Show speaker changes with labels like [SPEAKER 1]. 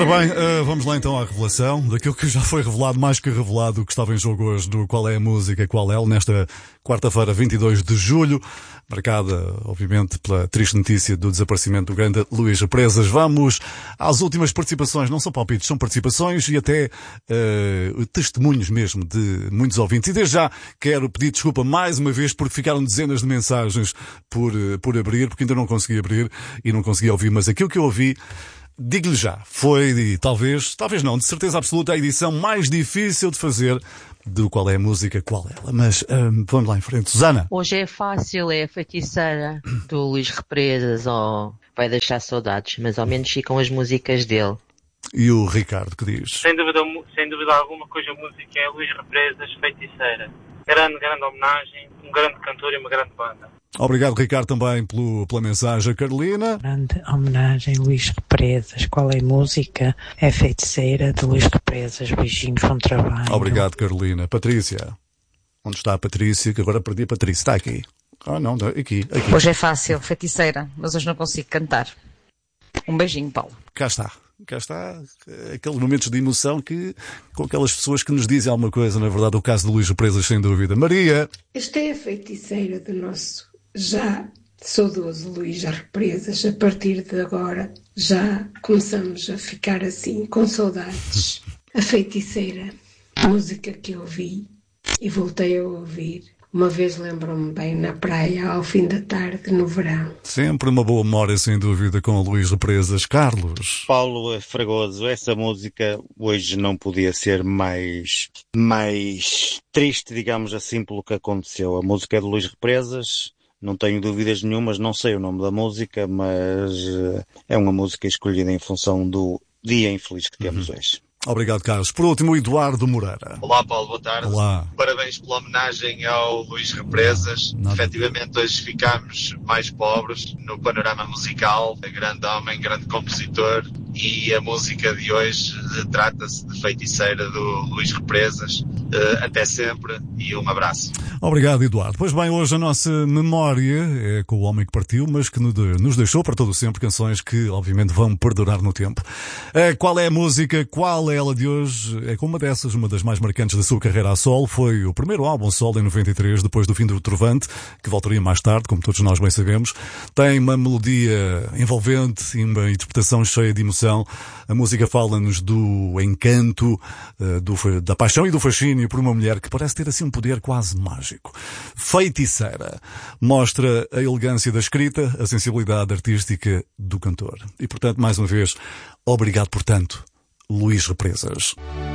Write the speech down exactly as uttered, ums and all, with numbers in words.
[SPEAKER 1] Ora bem, uh, vamos lá então à revelação daquilo que já foi revelado, mais que revelado, o que estava em jogo hoje do Qual é a Música, Qual é, nesta quarta-feira, vinte e dois de julho, marcada, obviamente, pela triste notícia do desaparecimento do grande Luís Represas. Vamos às últimas participações, não são palpites, são participações e até uh, testemunhos mesmo de muitos ouvintes. E desde já quero pedir desculpa mais uma vez porque ficaram dezenas de mensagens por, uh, por abrir, porque ainda não consegui abrir e não consegui ouvir, mas aquilo que eu ouvi, digo-lhe já, foi, talvez, talvez não, de certeza absoluta, a edição mais difícil de fazer do Qual é a Música, Qual é ela. Mas hum, vamos lá em frente. Susana.
[SPEAKER 2] Hoje é fácil, é a feiticeira do Luís Represas, ou vai deixar saudades, mas ao menos ficam as músicas dele.
[SPEAKER 1] E o Ricardo, que diz?
[SPEAKER 3] Sem dúvida, sem dúvida alguma, cuja música é Luís Represas, Feiticeira. Grande, grande homenagem, um grande cantor e uma grande banda.
[SPEAKER 1] Obrigado, Ricardo, também pelo, pela mensagem. Carolina.
[SPEAKER 4] Grande homenagem, Luís Represas. Qual é a música? É Feiticeira de Luís Represas. Beijinhos, bom trabalho.
[SPEAKER 1] Obrigado, Carolina. Patrícia. Onde está a Patrícia? Que agora perdi a Patrícia. Está aqui. Ah, não, aqui, aqui.
[SPEAKER 5] Hoje é fácil, Feiticeira, mas hoje não consigo cantar. Um beijinho, Paulo.
[SPEAKER 1] Cá está. Cá está. Aqueles momentos de emoção que, com aquelas pessoas que nos dizem alguma coisa, na verdade, o caso de Luís Represas, sem dúvida. Maria.
[SPEAKER 6] Esta é a feiticeira do nosso já saudoso Luís Represas. A partir de agora já começamos a ficar assim com saudades. A feiticeira, música que eu ouvi e voltei a ouvir. Uma vez lembro-me bem na praia ao fim da tarde no verão.
[SPEAKER 1] Sempre uma boa memória, sem dúvida, com o Luís Represas. Carlos.
[SPEAKER 7] Paulo Fragoso, essa música hoje não podia ser mais, mais triste, digamos assim, pelo que aconteceu. A música é de Luís Represas. Não tenho dúvidas nenhumas, não sei o nome da música, mas é uma música escolhida em função do dia infeliz que temos uhum. hoje.
[SPEAKER 1] Obrigado, Carlos. Por último, Eduardo Moreira.
[SPEAKER 8] Olá, Paulo, boa tarde.
[SPEAKER 1] Olá.
[SPEAKER 8] Parabéns pela homenagem ao Luís Represas. Nada. Efetivamente, hoje ficámos mais pobres no panorama musical. Grande homem, grande compositor. E a música de hoje trata-se de Feiticeira do Luís Represas. Até sempre e um abraço.
[SPEAKER 1] Obrigado, Eduardo. Pois bem, hoje a nossa memória é com o homem que partiu, mas que nos deixou para todo o sempre canções que, obviamente, vão perdurar no tempo. Qual é a música? Qual é ela de hoje? É com uma dessas, uma das mais marcantes da sua carreira a solo. Foi o primeiro álbum solo em noventa e três, depois do fim do Trovante, que voltaria mais tarde, como todos nós bem sabemos. Tem uma melodia envolvente e uma interpretação cheia de emoção. A música fala-nos do encanto, do, da paixão e do fascínio por uma mulher que parece ter assim um poder quase mágico. Feiticeira. Mostra a elegância da escrita, a sensibilidade artística do cantor. E, portanto, mais uma vez, obrigado por tanto, Luís Represas.